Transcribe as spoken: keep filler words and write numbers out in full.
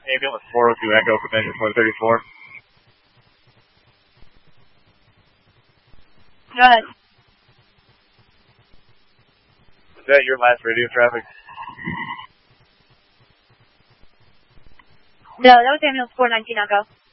Ambulance four oh two Echo from engine four thirty-four. Go ahead. Is that your last radio traffic? No, that was ambulance four nineteen Echo.